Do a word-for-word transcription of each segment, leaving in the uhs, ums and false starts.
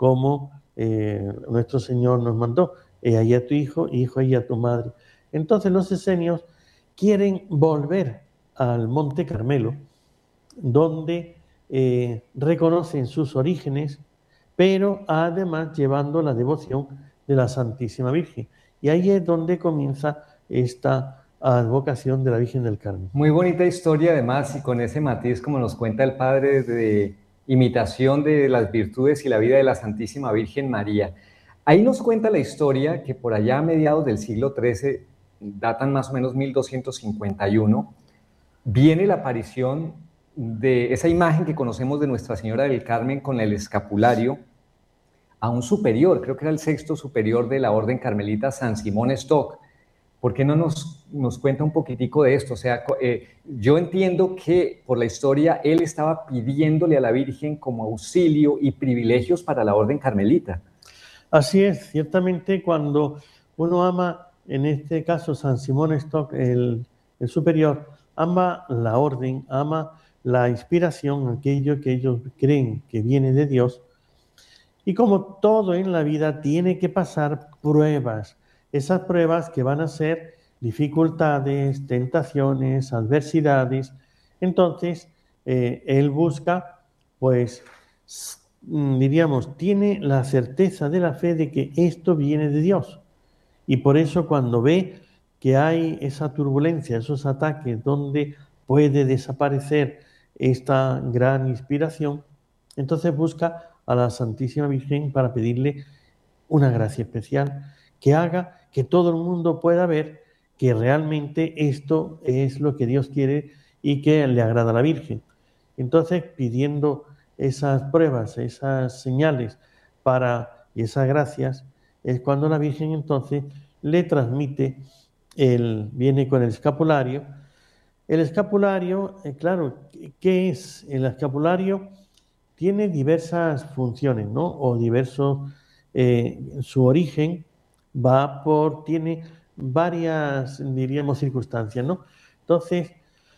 como eh, nuestro Señor nos mandó. He ahí a tu hijo, hijo ahí a tu madre. Entonces los esenios quieren volver al Monte Carmelo, donde eh, reconocen sus orígenes, pero además llevando la devoción de la Santísima Virgen. Y ahí es donde comienza esta advocación de la Virgen del Carmen. Muy bonita historia además, y con ese matiz, como nos cuenta el padre, de imitación de las virtudes y la vida de la Santísima Virgen María. Ahí nos cuenta la historia que por allá a mediados del siglo trece, datan más o menos mil doscientos cincuenta y uno, viene la aparición de esa imagen que conocemos de Nuestra Señora del Carmen con el escapulario a un superior, creo que era el sexto superior de la Orden Carmelita, San Simón Stock. ¿Por qué no nos, nos cuenta un poquitico de esto? O sea, eh, yo entiendo que por la historia él estaba pidiéndole a la Virgen como auxilio y privilegios para la Orden Carmelita. Así es, ciertamente cuando uno ama, en este caso San Simón Stock, el, el superior, ama la orden, ama la inspiración, aquello que ellos creen que viene de Dios. Y como todo en la vida tiene que pasar pruebas, esas pruebas que van a ser dificultades, tentaciones, adversidades. Entonces, eh, él busca, pues, diríamos, tiene la certeza de la fe de que esto viene de Dios. Y por eso cuando ve que hay esa turbulencia, esos ataques donde puede desaparecer esta gran inspiración, entonces busca a la Santísima Virgen para pedirle una gracia especial que haga que todo el mundo pueda ver que realmente esto es lo que Dios quiere y que le agrada a la Virgen. Entonces, pidiendo esas pruebas, esas señales para y esas gracias, es cuando la Virgen entonces le transmite, el, viene con el escapulario. El escapulario, eh, claro, ¿qué es el escapulario? Tiene diversas funciones, ¿no? O diversos, eh, su origen va por, tiene varias, diríamos, circunstancias, ¿no? Entonces,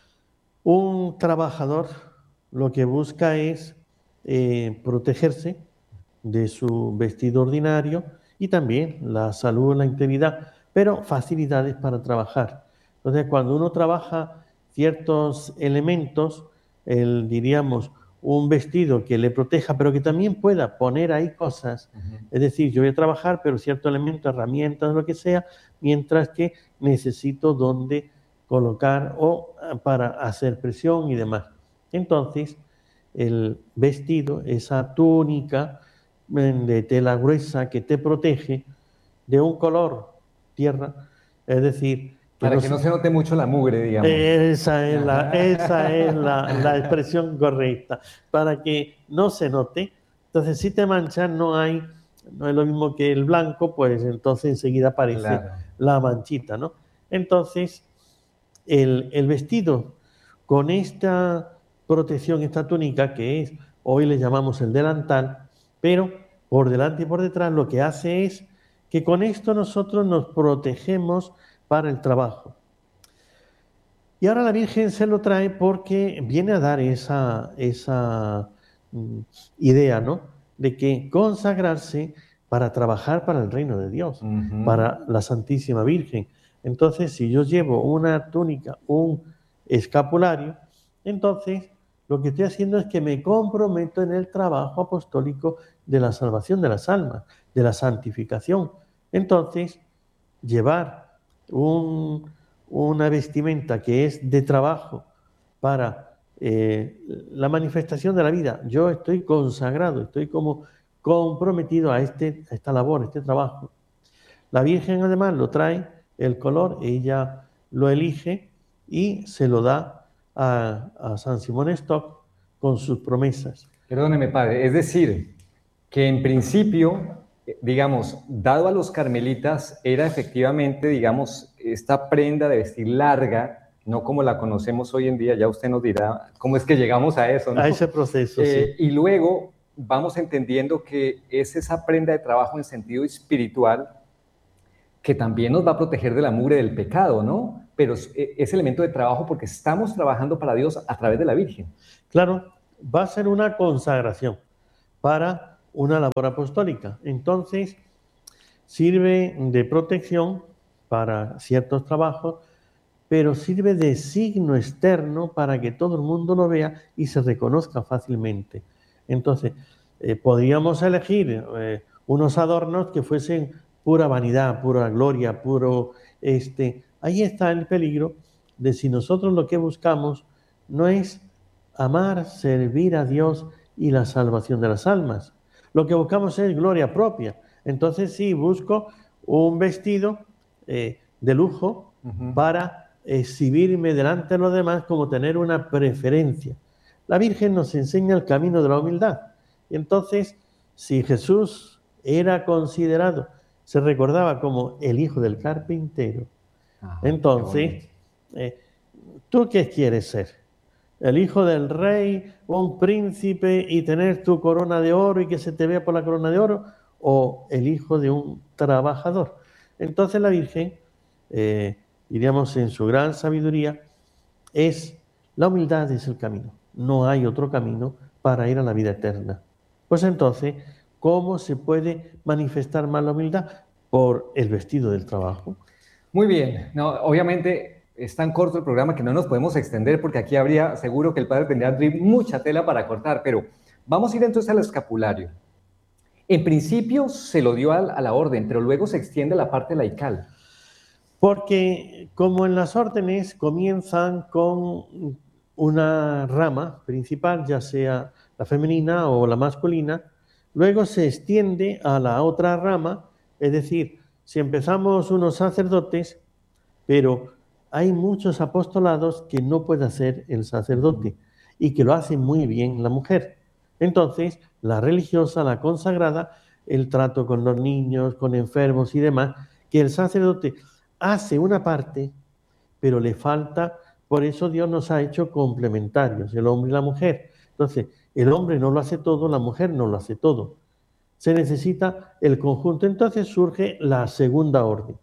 un trabajador lo que busca es eh, protegerse de su vestido ordinario y también la salud, la integridad, pero facilidades para trabajar. Entonces, cuando uno trabaja ciertos elementos, el, diríamos, un vestido que le proteja, pero que también pueda poner ahí cosas. Uh-huh. Es decir, yo voy a trabajar, pero cierto elemento, herramientas, lo que sea, mientras que necesito donde colocar o para hacer presión y demás. Entonces, el vestido, esa túnica de tela gruesa que te protege, de un color tierra, es decir, que para no que no se note mucho la mugre, digamos. Esa es, la, esa es la, la expresión correcta, para que no se note. Entonces, si te manchas, no hay, no es lo mismo que el blanco, pues entonces enseguida aparece claro. la manchita, ¿no? Entonces, el, el vestido con esta protección, esta túnica, que es, hoy le llamamos el delantal, pero por delante y por detrás lo que hace es que con esto nosotros nos protegemos para el trabajo. Y ahora la Virgen se lo trae porque viene a dar esa, esa mm, idea, ¿no? De que consagrarse para trabajar para el reino de Dios, uh-huh. para la Santísima Virgen. Entonces, si yo llevo una túnica, un escapulario, entonces lo que estoy haciendo es que me comprometo en el trabajo apostólico de la salvación de las almas, de la santificación. Entonces, llevar un, una vestimenta que es de trabajo para eh, la manifestación de la vida. Yo estoy consagrado, estoy como comprometido a, este, a esta labor, a este trabajo. La Virgen además lo trae, el color, ella lo elige y se lo da a, a San Simón Stock con sus promesas. Perdóneme, padre, es decir, que en principio, digamos, dado a los carmelitas, era efectivamente, digamos, esta prenda de vestir larga, no como la conocemos hoy en día, ya usted nos dirá cómo es que llegamos a eso, ¿no? A ese proceso, eh, sí. Y luego vamos entendiendo que es esa prenda de trabajo en sentido espiritual que también nos va a proteger de la mugre del pecado, ¿no? Pero es, es elemento de trabajo porque estamos trabajando para Dios a través de la Virgen. Claro, va a ser una consagración para una labor apostólica. Entonces, sirve de protección para ciertos trabajos, pero sirve de signo externo para que todo el mundo lo vea y se reconozca fácilmente. Entonces, eh, podríamos elegir eh, unos adornos que fuesen pura vanidad, pura gloria, puro... este. Ahí está el peligro de si nosotros lo que buscamos no es amar, servir a Dios y la salvación de las almas. Lo que buscamos es gloria propia. Entonces sí, busco un vestido eh, de lujo uh-huh. para exhibirme delante de los demás como tener una preferencia. La Virgen nos enseña el camino de la humildad. Y entonces, si Jesús era considerado, se recordaba como el hijo del carpintero, ah, entonces, eh, ¿tú qué quieres ser? ¿El hijo del rey, un príncipe y tener tu corona de oro y que se te vea por la corona de oro? ¿O el hijo de un trabajador? Entonces la Virgen, eh, diríamos en su gran sabiduría, es la humildad es el camino. No hay otro camino para ir a la vida eterna. Pues entonces, ¿cómo se puede manifestar más la humildad? Por el vestido del trabajo. Muy bien. No, obviamente es tan corto el programa que no nos podemos extender porque aquí habría, seguro que el padre tendría mucha tela para cortar, pero vamos a ir entonces al escapulario. En principio se lo dio a, a la orden, pero luego se extiende a la parte laical. Porque como en las órdenes comienzan con una rama principal, ya sea la femenina o la masculina, luego se extiende a la otra rama, es decir, si empezamos unos sacerdotes, pero hay muchos apostolados que no puede hacer el sacerdote y que lo hace muy bien la mujer. Entonces, la religiosa, la consagrada, el trato con los niños, con enfermos y demás, que el sacerdote hace una parte, pero le falta, por eso Dios nos ha hecho complementarios, el hombre y la mujer. Entonces, el hombre no lo hace todo, la mujer no lo hace todo. Se necesita el conjunto. Entonces surge la segunda orden.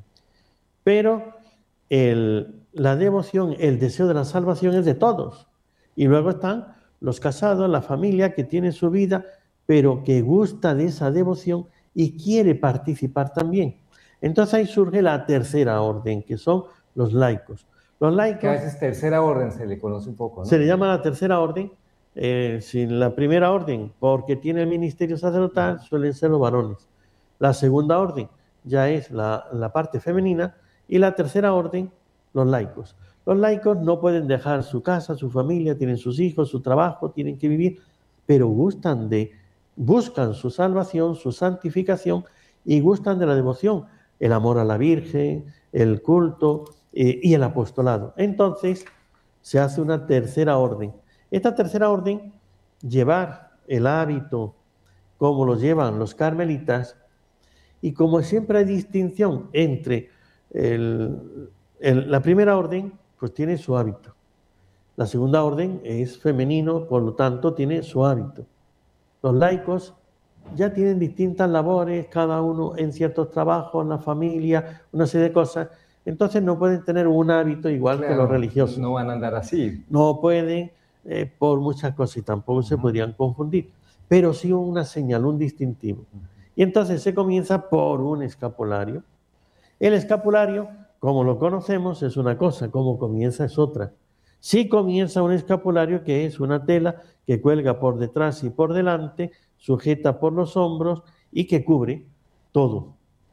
Pero el, la devoción, el deseo de la salvación es de todos. Y luego están los casados, la familia que tiene su vida, pero que gusta de esa devoción y quiere participar también. Entonces ahí surge la tercera orden, que son los laicos. Los laicos... Que a veces tercera orden se le conoce un poco, ¿no? Se le llama la tercera orden. Eh, sin la primera orden, porque tiene el ministerio sacerdotal, suelen ser los varones. La segunda orden ya es la, la parte femenina y la tercera orden, los laicos. Los laicos no pueden dejar su casa, su familia, tienen sus hijos, su trabajo, tienen que vivir, pero gustan de, buscan su salvación, su santificación y gustan de la devoción, el amor a la Virgen, el culto eh, y el apostolado. Entonces se hace una tercera orden. Esta tercera orden, llevar el hábito como lo llevan los carmelitas, y como siempre hay distinción entre el, el, la primera orden, pues tiene su hábito. La segunda orden es femenino, por lo tanto tiene su hábito. Los laicos ya tienen distintas labores, cada uno en ciertos trabajos, en la familia, una serie de cosas. Entonces no pueden tener un hábito igual claro, que los religiosos. No van a andar así. No pueden... Eh, por muchas cosas y tampoco uh-huh. se podrían confundir, pero sí una señal, un distintivo. Uh-huh. Y entonces se comienza por un escapulario. El escapulario, como lo conocemos, es una cosa, como comienza es otra. Sí comienza un escapulario que es una tela que cuelga por detrás y por delante, sujeta por los hombros y que cubre todo.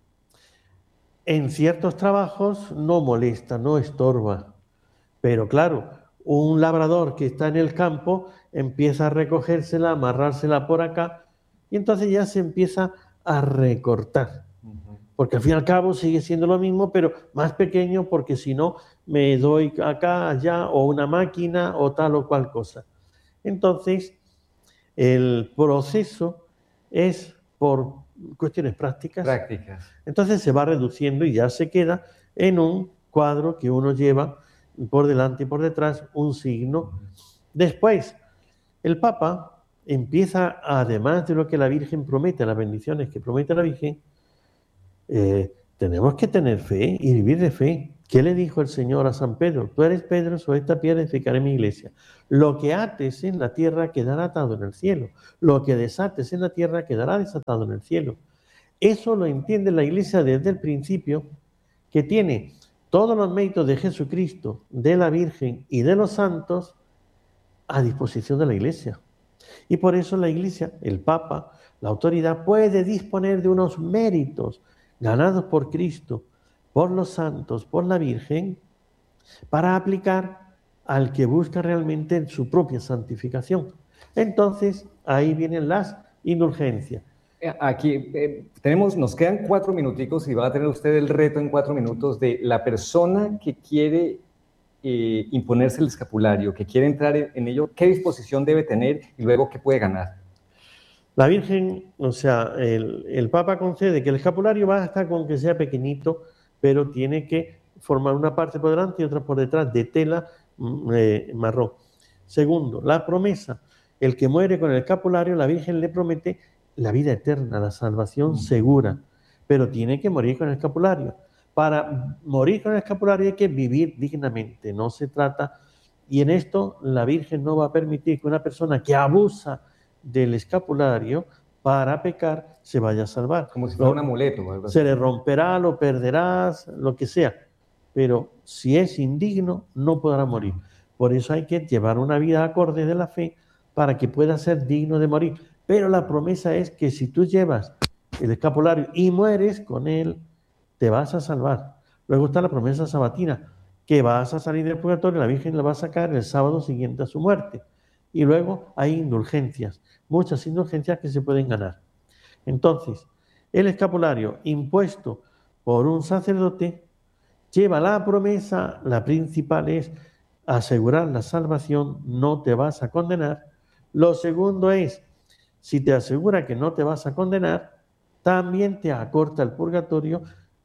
En ciertos trabajos no molesta, no estorba, pero claro, un labrador que está en el campo empieza a recogérsela, a amarrársela por acá y entonces ya se empieza a recortar. Uh-huh. Porque al fin y al cabo sigue siendo lo mismo, pero más pequeño porque si no me doy acá, allá o una máquina o tal o cual cosa. Entonces el proceso es por cuestiones prácticas. Prácticas. Entonces se va reduciendo y ya se queda en un cuadro que uno lleva por delante y por detrás, un signo. Después, el Papa empieza, además de lo que la Virgen promete, las bendiciones que promete la Virgen, eh, tenemos que tener fe y vivir de fe. ¿Qué le dijo el Señor a San Pedro? Tú eres Pedro, sobre esta piedra edificaré mi iglesia. Lo que ates en la tierra quedará atado en el cielo. Lo que desates en la tierra quedará desatado en el cielo. Eso lo entiende la iglesia desde el principio, que tiene todos los méritos de Jesucristo, de la Virgen y de los santos a disposición de la iglesia. Y por eso la iglesia, el Papa, la autoridad, puede disponer de unos méritos ganados por Cristo, por los santos, por la Virgen, para aplicar al que busca realmente su propia santificación. Entonces, ahí vienen las indulgencias. Aquí eh, tenemos, nos quedan cuatro minuticos y va a tener usted el reto en cuatro minutos de la persona que quiere eh, imponerse el escapulario, que quiere entrar en, en ello, qué disposición debe tener y luego qué puede ganar. La Virgen, o sea, el, el Papa concede que el escapulario basta con que sea pequeñito, pero tiene que formar una parte por delante y otra por detrás de tela eh, marrón. Segundo, la promesa. El que muere con el escapulario, la Virgen le promete la vida eterna, la salvación segura, pero tiene que morir con el escapulario. Para morir con el escapulario hay que vivir dignamente, no se trata, y en esto la Virgen no va a permitir que una persona que abusa del escapulario para pecar se vaya a salvar. Como si fuera un amuleto. ¿Verdad? Se le romperá, lo perderás, lo que sea, pero si es indigno no podrá morir. Por eso hay que llevar una vida acorde de la fe para que pueda ser digno de morir. Pero la promesa es que si tú llevas el escapulario y mueres con él, te vas a salvar. Luego está la promesa sabatina, que vas a salir del purgatorio, la Virgen la va a sacar el sábado siguiente a su muerte. Y luego hay indulgencias, muchas indulgencias que se pueden ganar. Entonces, el escapulario impuesto por un sacerdote lleva la promesa, la principal es asegurar la salvación, no te vas a condenar. Lo segundo es, si te asegura que no te vas a condenar, también te acorta el purgatorio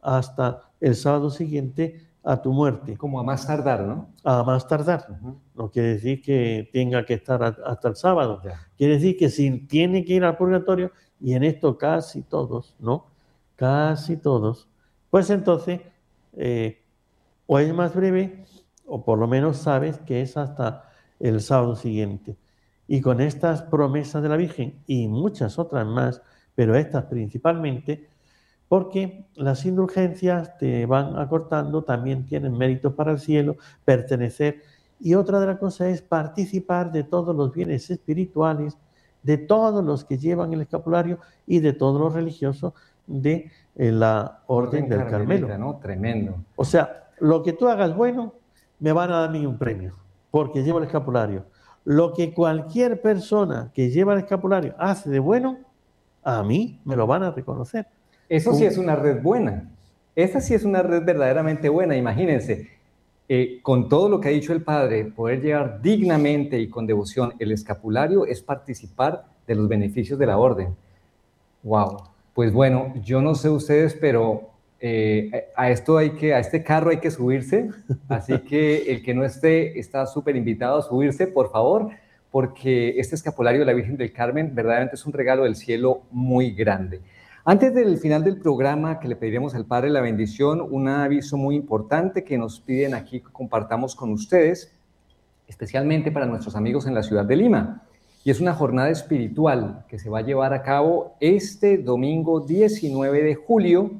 hasta el sábado siguiente a tu muerte. Como a más tardar, ¿no? A más tardar. Uh-huh. No quiere decir que tenga que estar a, hasta el sábado. Ya. Quiere decir que si tiene que ir al purgatorio, y en esto casi todos, ¿no? Casi todos. Pues entonces, eh, o es más breve, o por lo menos sabes que es hasta el sábado siguiente. Y con estas promesas de la Virgen y muchas otras más, pero estas principalmente, porque las indulgencias te van acortando, también tienen méritos para el cielo, pertenecer. Y otra de las cosas es participar de todos los bienes espirituales, de todos los que llevan el escapulario y de todos los religiosos de eh, la Orden, Orden del Carmelo. ¿No? Tremendo. O sea, lo que tú hagas bueno, me van a dar a mí un premio, porque llevo el escapulario. Lo que cualquier persona que lleva el escapulario hace de bueno, a mí me lo van a reconocer. Eso sí es una red buena. Esa sí es una red verdaderamente buena. Imagínense, eh, con todo lo que ha dicho el Padre, poder llevar dignamente y con devoción el escapulario es participar de los beneficios de la orden. Wow. Pues bueno, yo no sé ustedes, pero eh, a esto hay que, a este carro hay que subirse. Así que el que no esté está súper invitado a subirse, por favor, porque este escapulario de la Virgen del Carmen verdaderamente es un regalo del cielo muy grande. Antes del final del programa, que le pediremos al Padre la bendición, un aviso muy importante que nos piden aquí que compartamos con ustedes, especialmente para nuestros amigos en la ciudad de Lima. Y es una jornada espiritual que se va a llevar a cabo este domingo diecinueve de julio,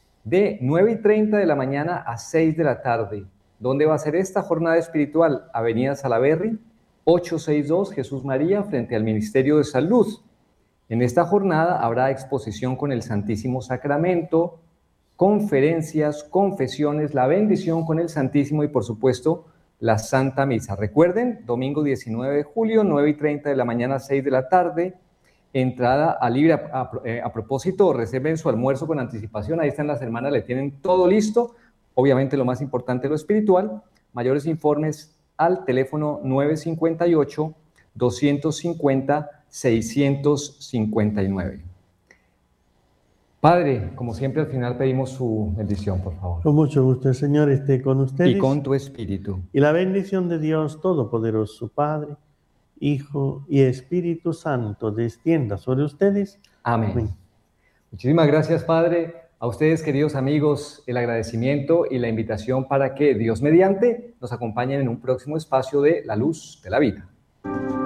de nueve y treinta de la mañana a seis de la tarde. ¿Dónde va a ser esta jornada espiritual? Avenida Salaberry, ochocientos sesenta y dos, Jesús María, frente al Ministerio de Salud. En esta jornada habrá exposición con el Santísimo Sacramento, conferencias, confesiones, la bendición con el Santísimo y, por supuesto, la Santa Misa. Recuerden, domingo diecinueve de julio, nueve y treinta de la mañana a seis de la tarde, entrada a libre. A, a, a propósito, reserven su almuerzo con anticipación, ahí están las hermanas, le tienen todo listo. Obviamente lo más importante, lo espiritual. Mayores informes al teléfono nueve cinco ocho, dos cinco cero, seis cinco nueve. Padre, como siempre al final pedimos su bendición, por favor. Con mucho gusto, el Señor esté con ustedes. Y con tu espíritu. Y la bendición de Dios Todopoderoso, Padre, Hijo y Espíritu Santo, descienda sobre ustedes. Amén. Amén. Muchísimas gracias, Padre. A ustedes, queridos amigos, el agradecimiento y la invitación para que Dios mediante nos acompañen en un próximo espacio de La Luz de la Vida.